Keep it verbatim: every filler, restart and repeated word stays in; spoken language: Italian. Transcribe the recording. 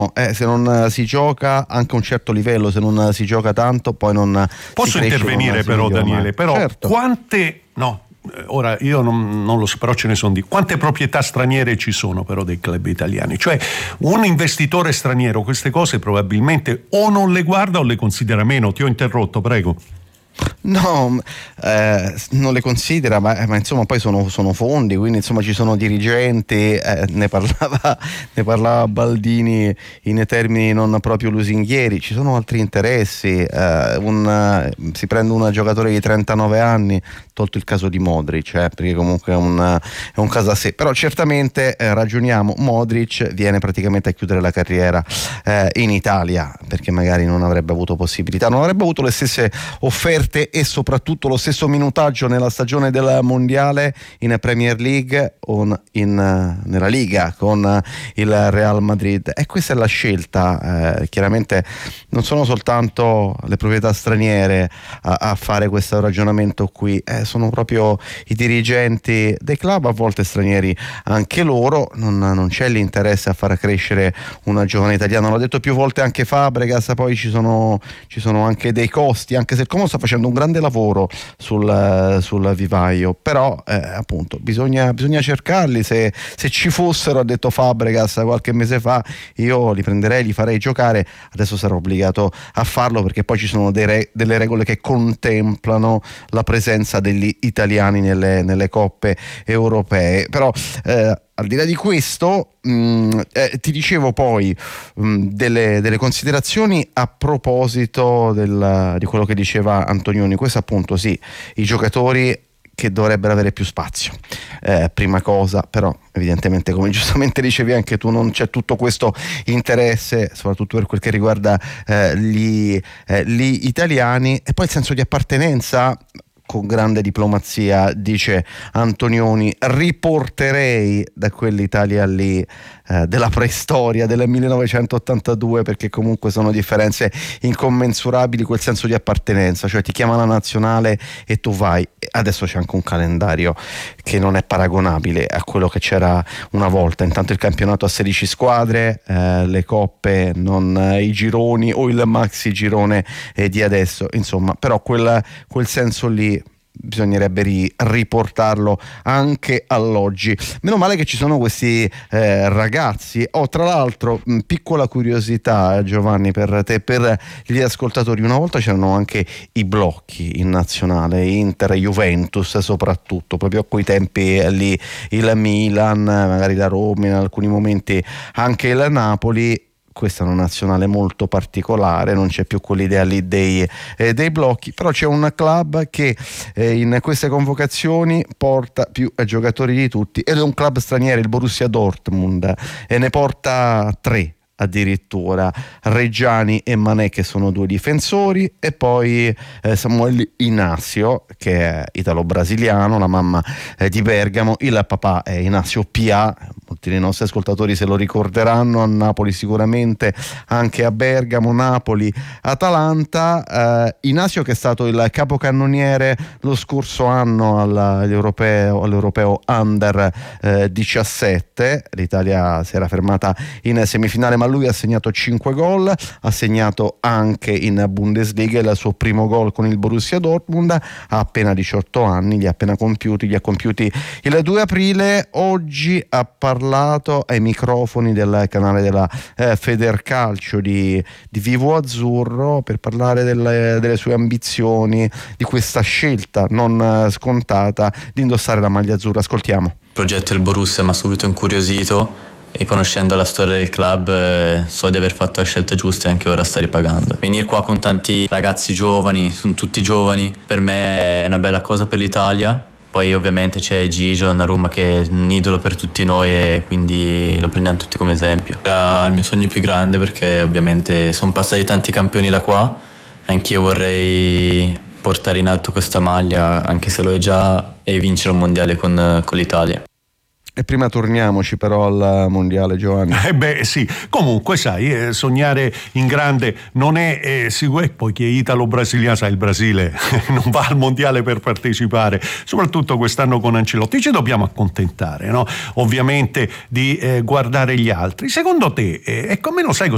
Eh, se non si gioca anche a un certo livello, se non si gioca tanto, poi non posso si cresce, intervenire non però migliora, Daniele, però certo. quante no ora io non, non lo so, però ce ne sono di quante proprietà straniere ci sono però dei club italiani, cioè un investitore straniero queste cose probabilmente o non le guarda o le considera meno. Ti ho interrotto, prego. No, eh, non le considera, ma, ma insomma poi sono, sono fondi, quindi insomma ci sono dirigenti, eh, ne parlava, ne parlava Baldini in termini non proprio lusinghieri, ci sono altri interessi, eh, un, si prende un giocatore di trentanove anni, tolto il caso di Modric, eh, perché comunque è un, è un caso a sé, però certamente eh, ragioniamo, Modric viene praticamente a chiudere la carriera eh, in Italia, perché magari non avrebbe avuto possibilità, non avrebbe avuto le stesse offerte e soprattutto lo stesso minutaggio nella stagione del mondiale in Premier League o in, nella Liga con il Real Madrid, e questa è la scelta. Eh, chiaramente non sono soltanto le proprietà straniere a, a fare questo ragionamento qui, eh, sono proprio i dirigenti dei club, a volte stranieri anche loro, non, non c'è l'interesse a far crescere una giovane italiana, l'ho detto più volte anche Fabregas, poi ci sono, ci sono anche dei costi, anche se il Como sta facendo un grande lavoro sul, sul vivaio, però eh, appunto bisogna, bisogna cercarli, se, se ci fossero, ha detto Fabregas qualche mese fa, io li prenderei, li farei giocare, adesso sarò obbligato a farlo perché poi ci sono dei re, delle regole che contemplano la presenza degli italiani nelle, nelle coppe europee, però eh, al di là di questo mh, eh, ti dicevo poi mh, delle, delle considerazioni a proposito del, di quello che diceva Antonioni. Questo appunto sì, i giocatori che dovrebbero avere più spazio, eh, prima cosa, però evidentemente come giustamente dicevi anche tu non c'è tutto questo interesse, soprattutto per quel che riguarda eh, gli, eh, gli italiani, e poi il senso di appartenenza. Con grande diplomazia dice Antonioni, riporterei da quell'Italia lì eh, della preistoria, del millenovecentottantadue, perché comunque sono differenze incommensurabili, quel senso di appartenenza, cioè ti chiama la nazionale e tu vai. Adesso c'è anche un calendario che non è paragonabile a quello che c'era una volta, intanto il campionato a sedici squadre, eh, le coppe, non eh, i gironi o il maxi girone eh, di adesso, insomma, però quel, quel senso lì bisognerebbe ri- riportarlo anche all'oggi. Meno male che ci sono questi eh, ragazzi. Oh, tra l'altro, mh, piccola curiosità, Giovanni, per te, per gli ascoltatori, una volta c'erano anche i blocchi in nazionale, Inter, Juventus soprattutto, proprio a quei tempi eh, lì il Milan, magari la Roma, in alcuni momenti anche il Napoli. Questa è una nazionale molto particolare, non c'è più quell'idea lì dei, eh, dei blocchi, però c'è un club che eh, in queste convocazioni porta più eh, giocatori di tutti, ed è un club straniero, il Borussia Dortmund, e ne porta tre addirittura, Reggiani e Mané, che sono due difensori, e poi eh, Samuel Inacio, che è italo-brasiliano, la mamma eh, di Bergamo, il papà è Inacio Pia, molti dei nostri ascoltatori se lo ricorderanno, a Napoli sicuramente, anche a Bergamo, Napoli, Atalanta. eh, Inacio, che è stato il capocannoniere lo scorso anno all'europeo, all'europeo Under eh, diciassette, l'Italia si era fermata in semifinale, ma lui ha segnato cinque gol, ha segnato anche in Bundesliga il suo primo gol con il Borussia Dortmund, ha appena diciotto anni, li ha appena compiuti, li ha compiuti il due aprile. Oggi ha parlato ai microfoni del canale della eh, Federcalcio di, di Vivo Azzurro per parlare delle, delle sue ambizioni, di questa scelta non eh, scontata di indossare la maglia azzurra. Ascoltiamo. Il progetto del Borussia mi ha subito incuriosito, e conoscendo la storia del club eh, so di aver fatto la scelta giusta e anche ora sta ripagando. Venire qua con tanti ragazzi giovani, sono tutti giovani, per me è una bella cosa per l'Italia. Poi ovviamente c'è Gigio Donnarumma, che è un idolo per tutti noi, e quindi lo prendiamo tutti come esempio. Era il mio sogno più grande, perché ovviamente sono passati tanti campioni da qua, anch'io vorrei portare in alto questa maglia, anche se lo è già, e vincere un mondiale con, con l'Italia. E prima torniamoci però al mondiale, Giovanni. Eh beh sì, comunque sai, eh, sognare in grande non è eh, sicuro, poi chi è italo-brasiliano, sai, il Brasile non va al mondiale per partecipare, soprattutto quest'anno con Ancelotti. Ci dobbiamo accontentare, no? Ovviamente di eh, guardare gli altri. Secondo te, eh, e come lo sai